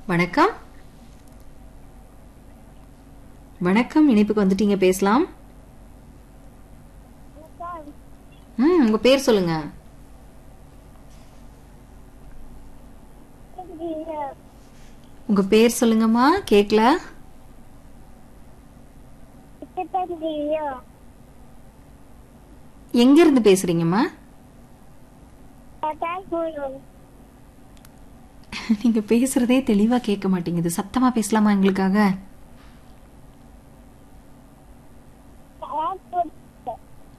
வணக்கம். வணக்கம், இணைப்புக்கு வந்துட்டீங்க, பேசலாம். உங்க பேர் சொல்லுங்க. உங்க பேர் சொல்லுங்கம்மா, கேக்கல. எங்க இருந்து பேசுறீங்கம்மா? நீங்க பேசுறதே தெளிவா கேட்க மாட்டேங்குது. சத்தமா பேசலாமா எங்களுக்காக?